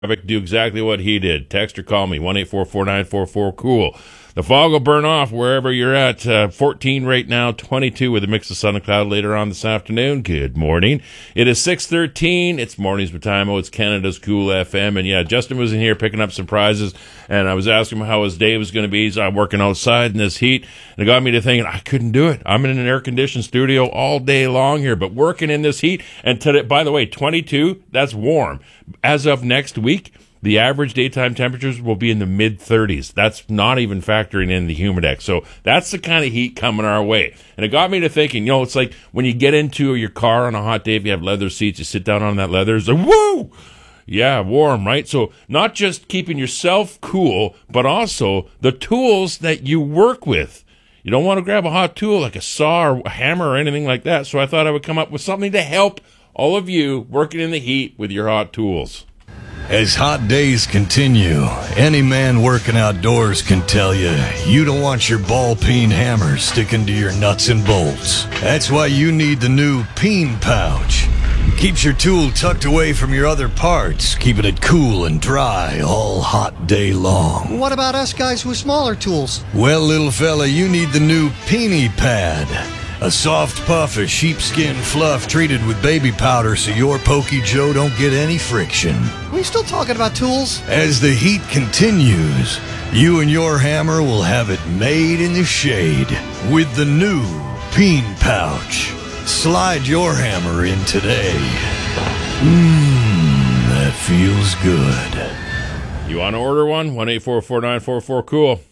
do exactly what he did. Text or call me, 1-844-944-COOL. The fog will burn off wherever you're at. 14 right now, 22 with a mix of sun and cloud later on this afternoon. Good morning. It is 6:13. It's Mornings with Timo. It's Canada's Cool FM. And yeah, Justin was in here picking up some prizes, and I was asking him how his day was going to be. So I'm working outside in this heat, and it got me to thinking I couldn't do it. I'm in an air-conditioned studio all day long here, but working in this heat. And today, by the way, 22, that's warm. As of next week, the average daytime temperatures will be in the mid-30s. That's not even factoring in the humidex. So that's the kind of heat coming our way. And it got me to thinking, it's like when you get into your car on a hot day, if you have leather seats, you sit down on that leather, it's like, woo! Yeah, warm, right? So not just keeping yourself cool, but also the tools that you work with. You don't want to grab a hot tool like a saw or a hammer or anything like that. So I thought I would come up with something to help all of you working in the heat with your hot tools. As hot days continue, any man working outdoors can tell you don't want your ball-peen hammer sticking to your nuts and bolts. That's why you need the new Peen Pouch. Keeps your tool tucked away from your other parts, keeping it cool and dry all hot day long. What about us guys with smaller tools? Well, little fella, you need the new Peeny Pad. A soft puff of sheepskin fluff treated with baby powder so your Pokey Joe don't get any friction. Are we still talking about tools? As the heat continues, you and your hammer will have it made in the shade with the new Peen Pouch. Slide your hammer in today. That feels good. You want to order one? 1-844-944-COOL.